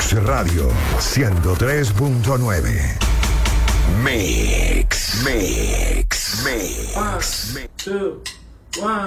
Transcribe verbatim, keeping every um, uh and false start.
Mix Radio ciento tres punto nueve. Mix, Mix, Mix. One, two, one.